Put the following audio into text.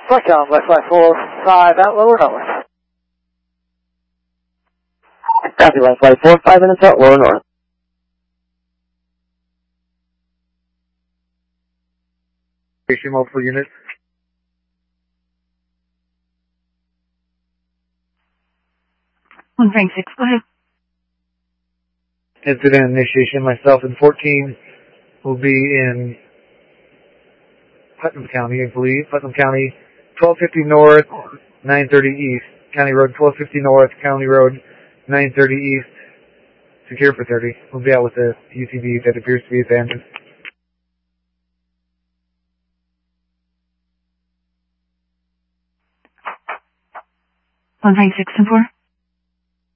Flight West 5 out, lower north. Copy, West Flight 4, 5 minutes out, lower north. Multiple units. Frank 6, go ahead. Incident initiation, myself and 14 will be in Putnam County, I believe. Putnam County, 1250 north, 930 east. County Road 1250 north, County Road 930 east. Secure for 30. We'll be out with a UTV that appears to be abandoned. Frank 6 and 4.